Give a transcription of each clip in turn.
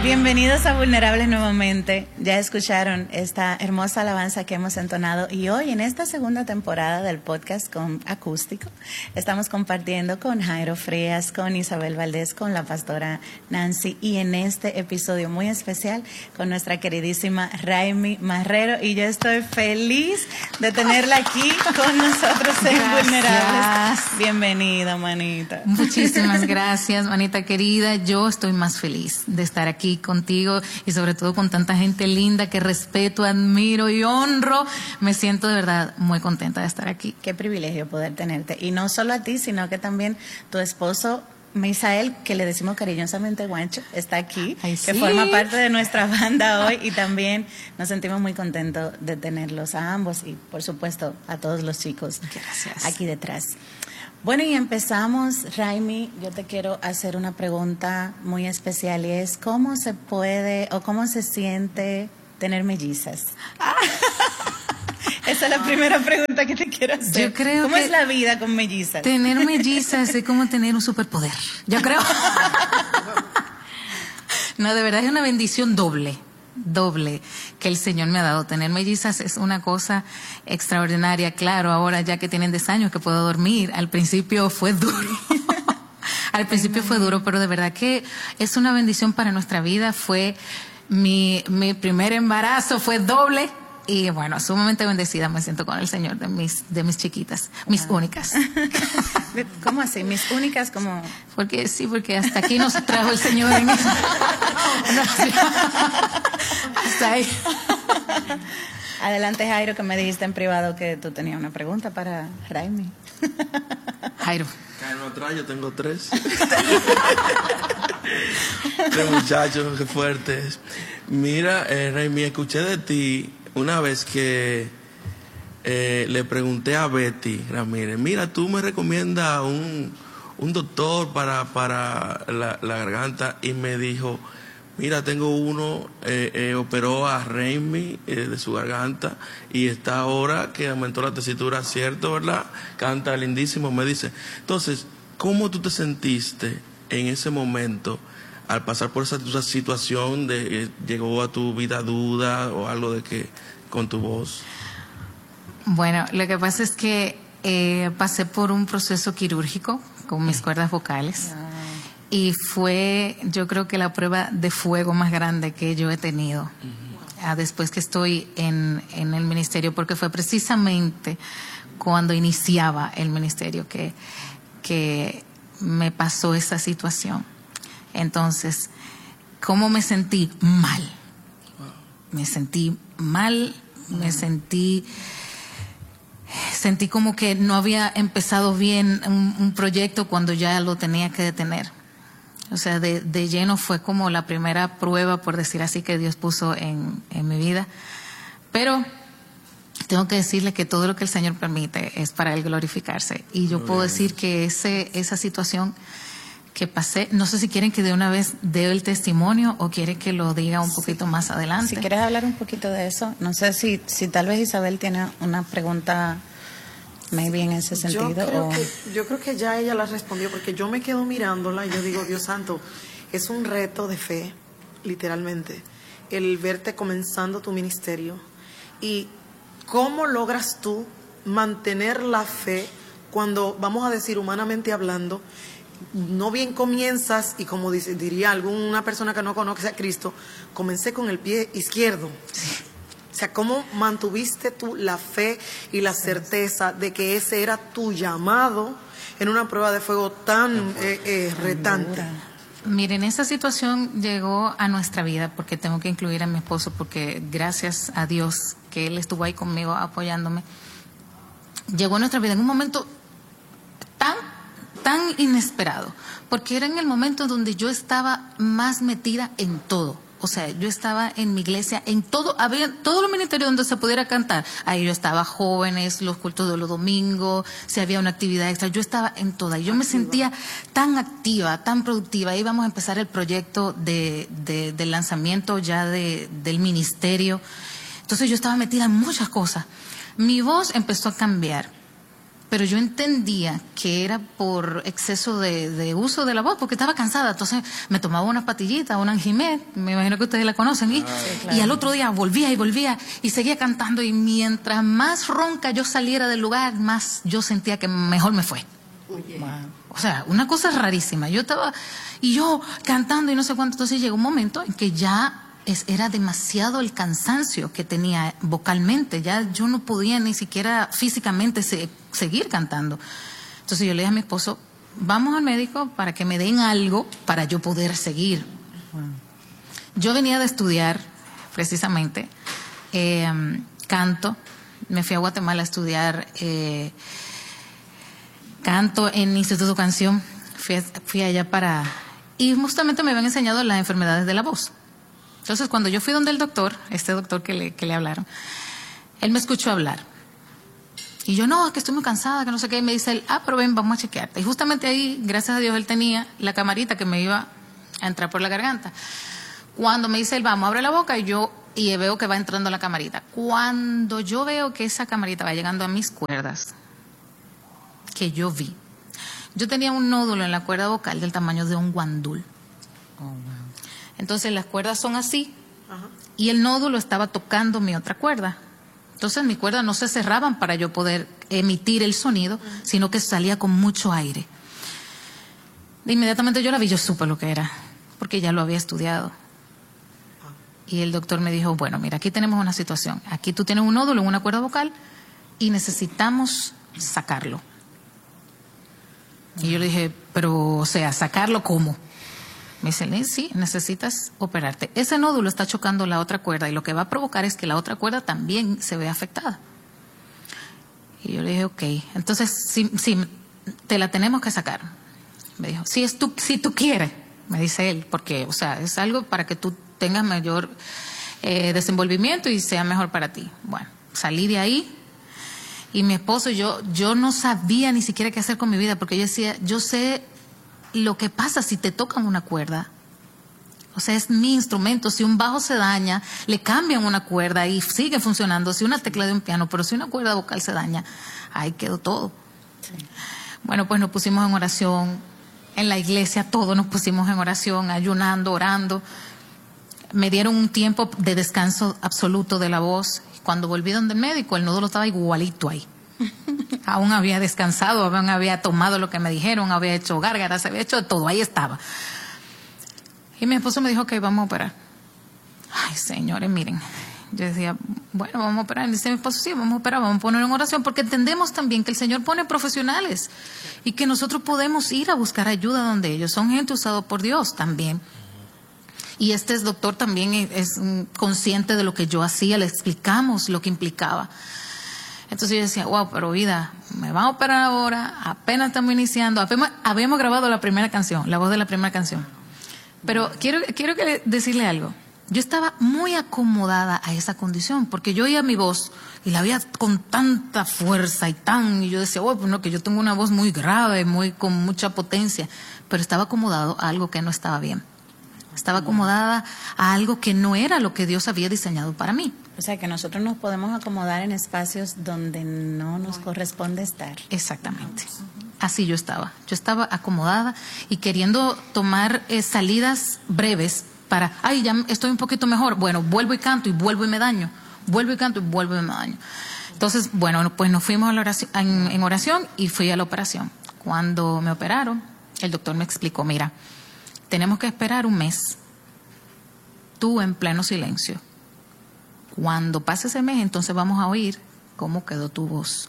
Bienvenidos a Vulnerables nuevamente. Ya escucharon esta hermosa alabanza que hemos entonado y hoy en esta segunda temporada del podcast con acústico estamos compartiendo con Jairo Frías, con Isabel Valdés, con la pastora Nancy y en este episodio muy especial con nuestra queridísima Raimi Marrero y yo estoy feliz de tenerla aquí con nosotros en Vulnerables. Bienvenida, manita. Muchísimas gracias, manita querida. Yo estoy más feliz de estar aquí contigo y sobre todo con tanta gente linda que respeto, admiro y honro. Me siento de verdad muy contenta de estar aquí. Qué privilegio poder tenerte. Y no solo a ti, sino que también tu esposo, Misael, que le decimos cariñosamente Guancho, está aquí, Ay, que sí. forma parte de nuestra banda hoy y también nos sentimos muy contentos de tenerlos a ambos y por supuesto a todos los chicos Gracias. aquí detrás. Bueno, y empezamos, Raimi, yo te quiero hacer una pregunta muy especial y es ¿cómo se puede o cómo se siente tener mellizas? Esa es la primera pregunta que te quiero hacer. Yo creo ¿Cómo que es la vida con mellizas? tener mellizas es como tener un superpoder. Yo creo. No, de verdad es una bendición doble que el Señor me ha dado. Tener mellizas es una cosa extraordinaria. Claro, ahora ya que tienen 10 años que puedo dormir, al principio fue duro. Al principio fue duro, pero de verdad que es una bendición para nuestra vida. Fue mi primer embarazo, fue doble. Y bueno, sumamente bendecida me siento con el Señor de mis chiquitas, mis únicas. ¿Cómo así? ¿Mis únicas? Como Porque sí, hasta aquí nos trajo el Señor. Hasta ahí. Adelante, Jairo, que me dijiste en privado que tú tenías una pregunta para Raimi. Jairo. Caen atrás, yo tengo 3. 3 muchachos, qué fuertes. Mira, Raimi, escuché de ti una vez que le pregunté a Betty Ramírez, mira, tú me recomiendas un doctor para la garganta, y me dijo, mira, tengo uno, operó a Raimi de su garganta y está ahora que aumentó la tesitura, ¿cierto, verdad? Canta lindísimo, me dice. Entonces, ¿cómo tú te sentiste en ese momento al pasar por esa situación de llegó a tu vida duda o algo de que con tu voz? Bueno, lo que pasa es que pasé por un proceso quirúrgico con mis cuerdas vocales. Y fue, yo creo que la prueba de fuego más grande que yo he tenido después que estoy en el ministerio, porque fue precisamente cuando iniciaba el ministerio que me pasó esa situación. Entonces, ¿cómo me sentí? Mal. Me sentí mal, sentí como que no había empezado bien un proyecto cuando ya lo tenía que detener. O sea, de lleno fue como la primera prueba, por decir así, que Dios puso en mi vida. Pero tengo que decirle que todo lo que el Señor permite es para Él glorificarse. Y yo puedo decir que esa situación que pasé, no sé si quieren que de una vez dé el testimonio o quieren que lo diga un poquito más adelante. Si quieres hablar un poquito de eso, no sé si tal vez Isabel tiene una pregunta maybe en ese sentido. Yo creo que ya ella la respondió, porque yo me quedo mirándola y yo digo, Dios santo, es un reto de fe, literalmente, el verte comenzando tu ministerio. Y cómo logras tú mantener la fe cuando, vamos a decir, humanamente hablando, no bien comienzas y como diría alguna persona que no conoce a Cristo, comencé con el pie izquierdo. O sea, ¿cómo mantuviste tú la fe y la certeza de que ese era tu llamado en una prueba de fuego tan retante? Miren, esa situación llegó a nuestra vida, porque tengo que incluir a mi esposo, porque gracias a Dios que él estuvo ahí conmigo apoyándome, llegó a nuestra vida en un momento tan inesperado, porque era en el momento donde yo estaba más metida en todo. O sea, yo estaba en mi iglesia, en todo, había todos los ministerios donde se pudiera cantar. Ahí yo estaba, jóvenes, los cultos de los domingos, si había una actividad extra, yo estaba en toda. Y yo me sentía tan activa, tan productiva. Íbamos a empezar el proyecto del lanzamiento ya del ministerio. Entonces yo estaba metida en muchas cosas. Mi voz empezó a cambiar. pero yo entendía que era por exceso de uso de la voz, porque estaba cansada. Entonces me tomaba unas patillitas, una Anjimet, me imagino que ustedes la conocen, y al otro día volvía y seguía cantando, y mientras más ronca yo saliera del lugar, más yo sentía que mejor me fue. O sea, una cosa rarísima. Yo estaba, y yo cantando y no sé cuánto, entonces llegó un momento en que ya era demasiado el cansancio que tenía vocalmente, ya yo no podía ni siquiera físicamente seguir cantando. Entonces yo le dije a mi esposo, vamos al médico para que me den algo para yo poder seguir. Yo venía de estudiar precisamente canto, me fui a Guatemala a estudiar canto en Instituto Canción, fui allá y justamente me habían enseñado las enfermedades de la voz. Entonces, cuando yo fui donde el doctor, este doctor que le hablaron, él me escuchó hablar. Y yo, no, que estoy muy cansada, que no sé qué. Y me dice él, pero ven, vamos a chequearte. Y justamente ahí, gracias a Dios, él tenía la camarita que me iba a entrar por la garganta. Cuando me dice él, vamos, abre la boca, y veo que va entrando la camarita. Cuando yo veo que esa camarita va llegando a mis cuerdas, que yo vi, yo tenía un nódulo en la cuerda vocal del tamaño de un guandul. Entonces las cuerdas son así, y el nódulo estaba tocando mi otra cuerda. Entonces mis cuerdas no se cerraban para yo poder emitir el sonido, sino que salía con mucho aire. De inmediatamente yo la vi, yo supe lo que era, porque ya lo había estudiado. Y el doctor me dijo, bueno, mira, aquí tenemos una situación. Aquí tú tienes un nódulo en una cuerda vocal y necesitamos sacarlo. Y yo le dije, pero, o sea, ¿sacarlo cómo? Me dice, sí, necesitas operarte. Ese nódulo está chocando la otra cuerda y lo que va a provocar es que la otra cuerda también se vea afectada. Y yo le dije, ok, entonces sí, te la tenemos que sacar. Me dijo, si tú quieres, me dice él, porque, o sea, es algo para que tú tengas mayor desenvolvimiento y sea mejor para ti. Bueno, salí de ahí. Y mi esposo y yo no sabía ni siquiera qué hacer con mi vida, porque yo decía, yo sé lo que pasa si te tocan una cuerda. O sea, es mi instrumento. Si un bajo se daña, le cambian una cuerda y sigue funcionando. Si una tecla de un piano, pero si una cuerda vocal se daña, ahí quedó todo. Sí. Bueno, pues nos pusimos en oración. En la iglesia todos nos pusimos en oración, ayunando, orando. Me dieron un tiempo de descanso absoluto de la voz. Cuando volví donde el médico, el nódulo estaba igualito ahí. Aún había descansado, aún había tomado lo que me dijeron, había hecho gárgaras, había hecho todo, ahí estaba. Y mi esposo me dijo, ok, vamos a operar. Ay, señores, miren. Yo decía, bueno, vamos a operar. Y dice mi esposo, sí, vamos a operar, vamos a poner en oración, porque entendemos también que el Señor pone profesionales y que nosotros podemos ir a buscar ayuda donde ellos son gente usada por Dios también. Y este doctor también es consciente de lo que yo hacía, le explicamos lo que implicaba. Entonces yo decía, wow, pero vida, me van a operar ahora, apenas estamos iniciando, habíamos grabado la primera canción, la voz de la primera canción. Pero quiero decirle algo. Yo estaba muy acomodada a esa condición, porque yo oía mi voz y la oía con tanta fuerza y yo decía, bueno, pues no, que yo tengo una voz muy grave, con mucha potencia, pero estaba acomodado a algo que no estaba bien. Estaba acomodada a algo que no era lo que Dios había diseñado para mí. O sea, que nosotros nos podemos acomodar en espacios donde no nos corresponde estar. Exactamente. Así yo estaba. Yo estaba acomodada y queriendo tomar salidas breves para, ya estoy un poquito mejor. Bueno, vuelvo y canto y vuelvo y me daño. Vuelvo y canto y vuelvo y me daño. Entonces, bueno, pues nos fuimos a la oración, en oración y fui a la operación. Cuando me operaron, el doctor me explicó, mira, tenemos que esperar un mes, tú en pleno silencio. Cuando pase ese mes, entonces vamos a oír cómo quedó tu voz.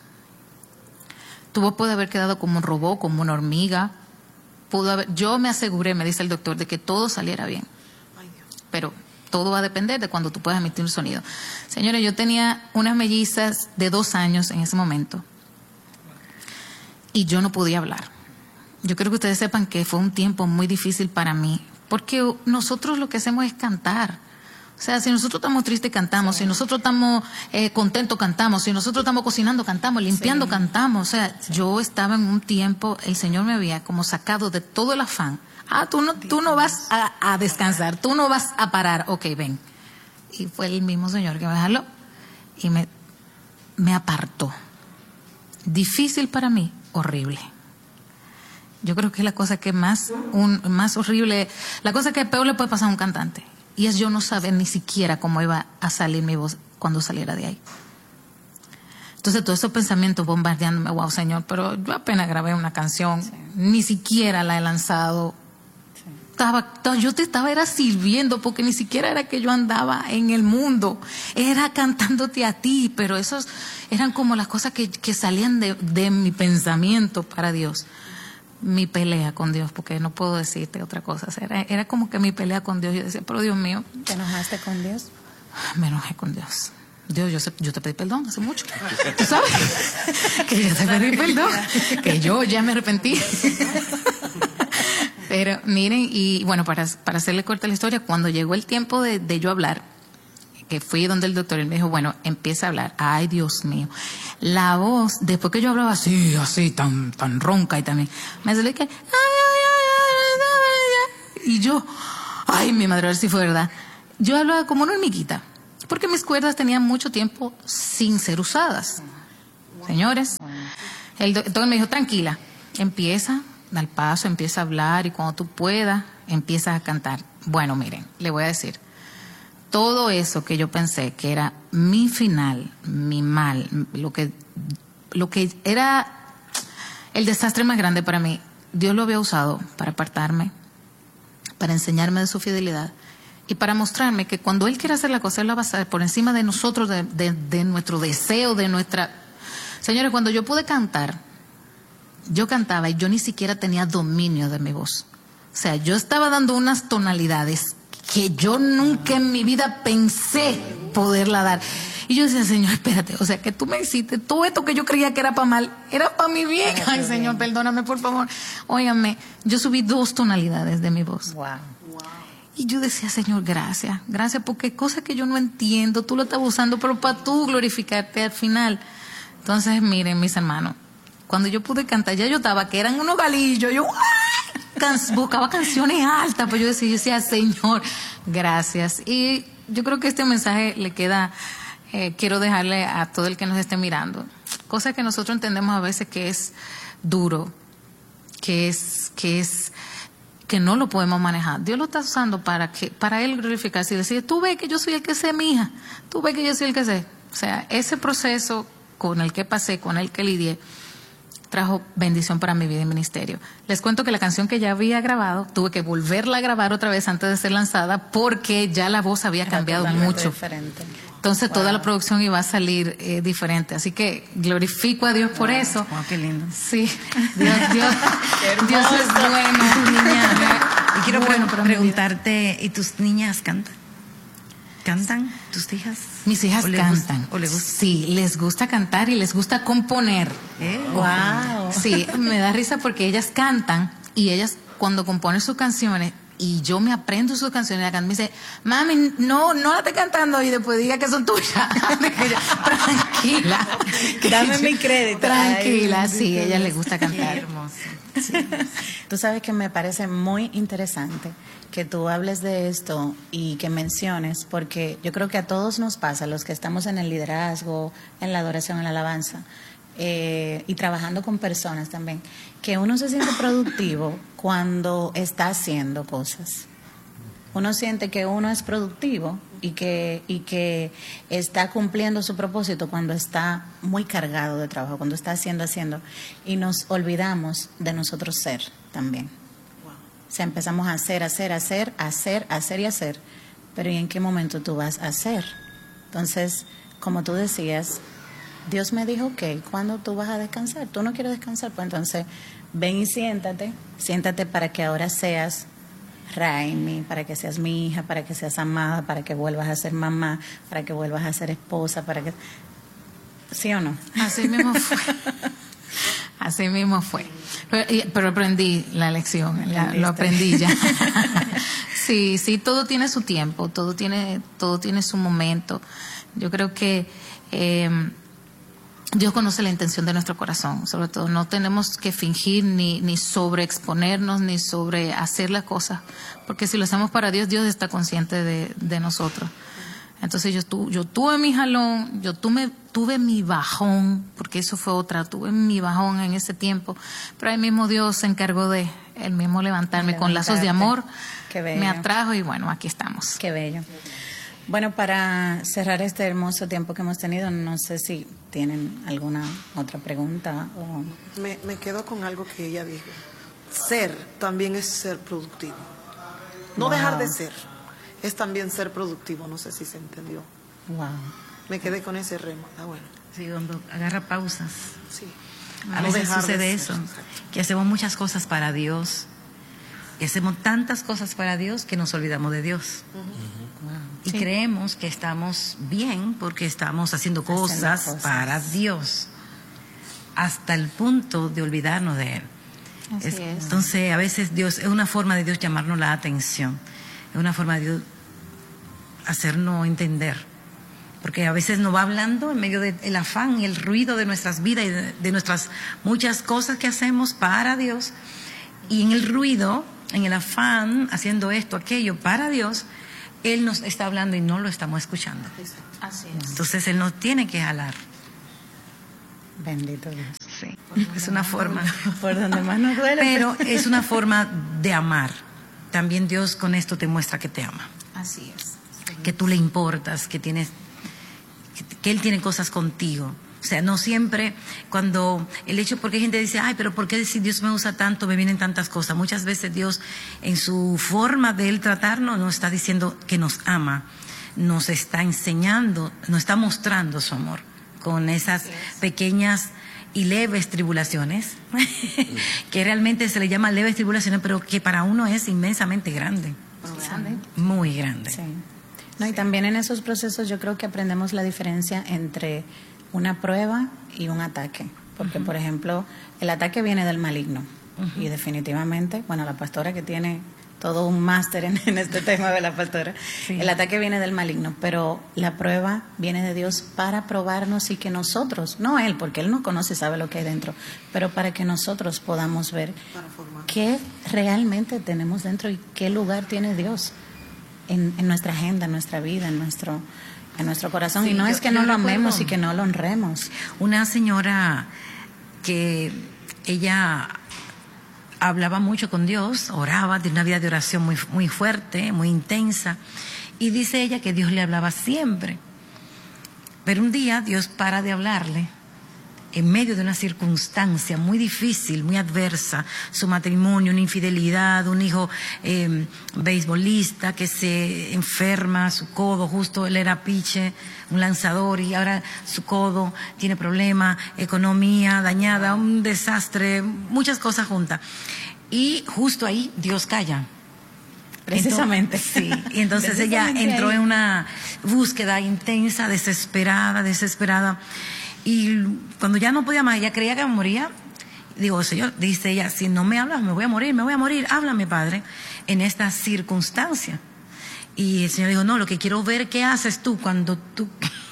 Tu voz puede haber quedado como un robot, como una hormiga. Yo me aseguré, me dice el doctor, de que todo saliera bien. Pero todo va a depender de cuando tú puedas emitir un sonido. Señores, yo tenía unas mellizas de 2 años en ese momento. Y yo no podía hablar. Yo quiero que ustedes sepan que fue un tiempo muy difícil para mí, porque nosotros lo que hacemos es cantar. O sea, si nosotros estamos tristes, cantamos. Sí. Si nosotros estamos contentos, cantamos. Si nosotros estamos cocinando, cantamos. Limpiando, sí. Cantamos. O sea, sí. Yo estaba en un tiempo, el Señor me había como sacado de todo el afán. Tú no vas a descansar, tú no vas a parar. Ok, ven. Y fue el mismo Señor que me jaló y me apartó. Difícil para mí, horrible. Yo creo que es la cosa que más horrible, la cosa que peor le puede pasar a un cantante. Y es yo no saber ni siquiera cómo iba a salir mi voz cuando saliera de ahí. Entonces todos esos pensamientos bombardeándome, wow, Señor, pero yo apenas grabé una canción, ni siquiera la he lanzado. Yo te estaba sirviendo, porque ni siquiera era que yo andaba en el mundo, era cantándote a ti, pero esos eran como las cosas que salían de mi pensamiento para Dios. Mi pelea con Dios, porque no puedo decirte otra cosa. Era como que mi pelea con Dios. Yo decía, pero Dios mío. ¿Te enojaste con Dios? Me enojé con Dios. Dios, yo te pedí perdón hace mucho. ¿Tú sabes? Que yo te pedí perdón. Que yo ya me arrepentí. Pero miren, y bueno, para hacerle corta la historia, cuando llegó el tiempo de yo hablar, que fui donde el doctor, él me dijo, bueno, empieza a hablar. Ay, Dios mío. La voz, después que yo hablaba así, tan ronca y también, me salió que, y yo, ay, mi madre, a ver si fue verdad. Yo hablaba como una hormiguita, porque mis cuerdas tenían mucho tiempo sin ser usadas. Señores, el doctor me dijo, tranquila, empieza, da el paso, empieza a hablar y cuando tú puedas, empiezas a cantar. Bueno, miren, le voy a decir, todo eso que yo pensé que era mi final, mi mal, lo que era el desastre más grande para mí, Dios lo había usado para apartarme, para enseñarme de su fidelidad y para mostrarme que cuando Él quiere hacer la cosa, Él la va a hacer por encima de nosotros, de nuestro deseo, de nuestra... Señores, cuando yo pude cantar, yo cantaba y yo ni siquiera tenía dominio de mi voz. O sea, yo estaba dando unas tonalidades que yo nunca en mi vida pensé poderla dar. Y yo decía, Señor, espérate, o sea, que tú me hiciste todo esto que yo creía que era para mal, era para mi bien. Ay, Señor, perdóname, por favor. Óigame, yo subí 2 tonalidades de mi voz. Wow. Y yo decía, Señor, gracias, porque cosas que yo no entiendo, tú lo estás usando, pero para tú glorificarte al final. Entonces, miren, mis hermanos, cuando yo pude cantar, ya yo estaba, que eran unos galillos, yo buscaba canciones altas, pues yo decía, Señor, gracias. Y yo creo que este mensaje le queda, quiero dejarle a todo el que nos esté mirando, cosas que nosotros entendemos a veces que es duro, que no lo podemos manejar. Dios lo está usando para Él glorificarse y decir, tú ves que yo soy el que sé, mija, tú ves que yo soy el que sé. O sea, ese proceso con el que pasé, con el que lidié, trajo bendición para mi vida y ministerio. Les cuento que la canción que ya había grabado, tuve que volverla a grabar otra vez antes de ser lanzada porque ya la voz había cambiado mucho. Diferente. Entonces toda la producción iba a salir diferente. Así que glorifico a Dios por eso. Wow, qué lindo. Sí, Dios es bueno, niña. Y quiero Bueno, preguntarte, ¿y tus niñas cantan? ¿Cantan tus hijas? Mis hijas cantan. ¿O les gusta? Sí, les gusta cantar y les gusta componer. Wow. Sí, me da risa porque ellas cantan y ellas cuando componen sus canciones y yo me aprendo sus canciones, me dice, mami, no la esté cantando y después diga que son tuyas. Tranquila. Dame mi crédito. Tranquila, Ay, sí, a ella le gusta cantar. Qué hermoso. Sí. Tú sabes que me parece muy interesante que tú hables de esto y que menciones, porque yo creo que a todos nos pasa, los que estamos en el liderazgo, en la adoración, en la alabanza, y trabajando con personas también, que uno se siente productivo cuando está haciendo cosas. Uno siente que uno es productivo y que está cumpliendo su propósito cuando está muy cargado de trabajo, cuando está haciendo, y nos olvidamos de nosotros ser también. O sea, empezamos a hacer, pero ¿y en qué momento tú vas a hacer? Entonces, como tú decías, Dios me dijo, ok, ¿cuándo tú vas a descansar? ¿Tú no quieres descansar? Pues entonces, ven y siéntate para que ahora seas Raimi, para que seas mi hija, para que seas amada, para que vuelvas a ser mamá, para que vuelvas a ser esposa, para que... ¿Sí o no? Así mismo fue. Así mismo fue. Pero aprendí la lección, lo aprendí ya. Sí, todo tiene su tiempo, todo tiene su momento. Yo creo que Dios conoce la intención de nuestro corazón, sobre todo. No tenemos que fingir ni sobreexponernos, ni sobre hacer las cosas, porque si lo hacemos para Dios, Dios está consciente de nosotros. Entonces yo tuve mi jalón, tuve mi bajón, porque eso fue otra, tuve mi bajón en ese tiempo, pero ahí mismo Dios se encargó de él mismo levantarme con lazos de amor, Qué bello. me atrajo y bueno, aquí estamos. Qué bello. Bueno, para cerrar este hermoso tiempo que hemos tenido, no sé si tienen alguna otra pregunta o... Me quedo con algo que ella dijo. Ser también es ser productivo. No dejar de ser, es también ser productivo. No sé si se entendió. Wow. Me quedé con ese remo. Ah, bueno. Sí, cuando agarra pausas. Sí. A No veces dejar de sucede ser. eso, que hacemos muchas cosas para Dios, y hacemos tantas cosas para Dios que nos olvidamos de Dios. Y Sí. creemos que estamos bien porque estamos haciendo cosas para Dios, hasta el punto de olvidarnos de Él. Así es. Entonces, a veces Dios, es una forma de Dios llamarnos la atención, es una forma de Dios hacernos entender. Porque a veces nos va hablando en medio del afán y el ruido de nuestras vidas y de nuestras muchas cosas que hacemos para Dios. Y en el ruido, en el afán, haciendo esto, aquello para Dios, Él nos está hablando y no lo estamos escuchando. Así es. Entonces Él nos tiene que jalar. Bendito Dios. Sí, es una forma. Por donde más nos duele. Pero es una forma de amar. También Dios con esto te muestra que te ama, Así es. que tú le importas, que Él tiene cosas contigo. O sea, no siempre cuando el hecho, porque hay gente que dice, ay, pero ¿por qué si Dios me usa tanto, me vienen tantas cosas? Muchas veces Dios, en su forma de Él tratarnos, nos está diciendo que nos ama, nos está enseñando, nos está mostrando su amor con esas pequeñas y leves tribulaciones, que realmente se le llama leves tribulaciones, pero que para uno es inmensamente grande, muy grande. Sí. No, y también en esos procesos yo creo que aprendemos la diferencia entre una prueba y un ataque. Porque, por ejemplo, el ataque viene del maligno. Y definitivamente, bueno, la pastora que tiene todo un máster en este tema de la pastora, el ataque viene del maligno, pero la prueba viene de Dios para probarnos y que nosotros, no Él, porque Él no conoce y sabe lo que hay dentro, pero para que nosotros podamos ver qué realmente tenemos dentro y qué lugar tiene Dios en nuestra agenda, en nuestra vida, en nuestro corazón. Sí, y no es que no lo amemos recuerdo y que no lo honremos. Una señora que ella hablaba mucho con Dios, oraba, tenía una vida de oración muy, muy fuerte, muy intensa, y dice ella que Dios le hablaba siempre. Pero un día Dios para de hablarle en medio de una circunstancia muy difícil, muy adversa, su matrimonio, una infidelidad, un hijo beisbolista que se enferma, su codo, justo él era pitcher, un lanzador, y ahora su codo tiene problemas, economía dañada, un desastre, muchas cosas juntas. Y justo ahí Dios calla. Precisamente. Sí, y entonces ella entró en una búsqueda intensa, desesperada. Y cuando ya no podía más, ella creía que me moría. Digo, Señor, dice ella, si no me hablas, me voy a morir, háblame, Padre, en esta circunstancia. Y el Señor dijo, no, lo que quiero ver, ¿qué haces tú cuando tú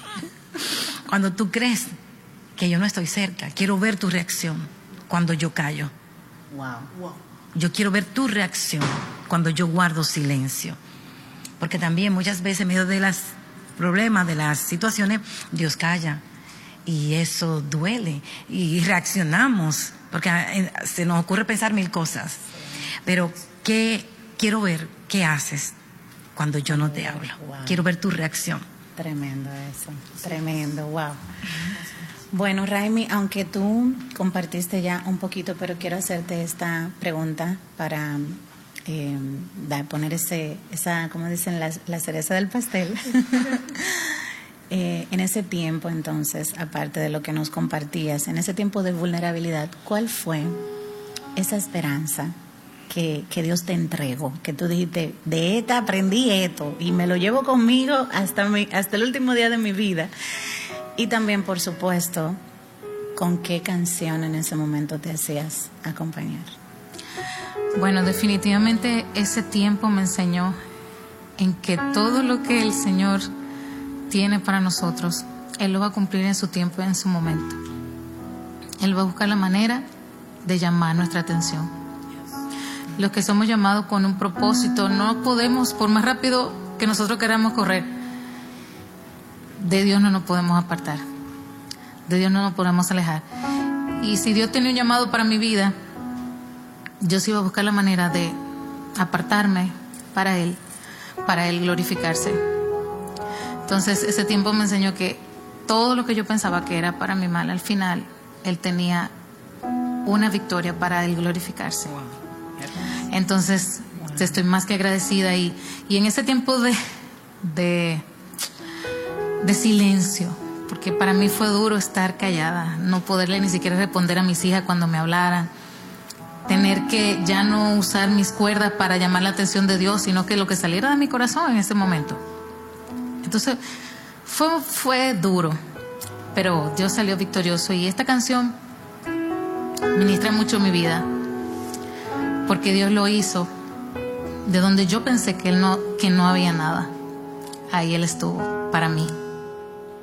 crees que yo no estoy cerca? Quiero ver tu reacción cuando yo callo. Wow. Yo quiero ver tu reacción cuando yo guardo silencio. Porque también muchas veces en medio de los problemas, de las situaciones, Dios calla. Y eso duele. Y reaccionamos. Porque se nos ocurre pensar mil cosas. Pero quiero ver qué haces cuando yo no te hablo. Wow. Quiero ver tu reacción. Tremendo eso. Tremendo. Wow. Bueno, Raimi, aunque tú compartiste ya un poquito, pero quiero hacerte esta pregunta para poner esa, como dicen, la cereza del pastel. En ese tiempo, entonces, aparte de lo que nos compartías, en ese tiempo de vulnerabilidad, ¿cuál fue esa esperanza que Dios te entregó? Que tú dijiste, de esta aprendí esto y me lo llevo conmigo hasta el último día de mi vida. Y también, por supuesto, ¿con qué canción en ese momento te hacías acompañar? Bueno, definitivamente ese tiempo me enseñó en que todo lo que el Señor tiene para nosotros, Él lo va a cumplir en su tiempo y en su momento. Él va a buscar la manera de llamar nuestra atención. Los que somos llamados con un propósito, no podemos, por más rápido que nosotros queramos correr, de Dios no nos podemos apartar, de Dios no nos podemos alejar. Y si Dios tenía un llamado para mi vida, yo sí iba a buscar la manera de apartarme para Él glorificarse. Entonces ese tiempo me enseñó que todo lo que yo pensaba que era para mi mal, al final Él tenía una victoria para Él glorificarse. Entonces estoy más que agradecida, y en ese tiempo de silencio, porque para mí fue duro estar callada, no poderle ni siquiera responder a mis hijas cuando me hablaran, tener que ya no usar mis cuerdas para llamar la atención de Dios, sino que lo que saliera de mi corazón en ese momento. Entonces fue duro, pero Dios salió victorioso, y esta canción ministra mucho mi vida, porque Dios lo hizo de donde yo pensé que no había nada. Ahí Él estuvo para mí.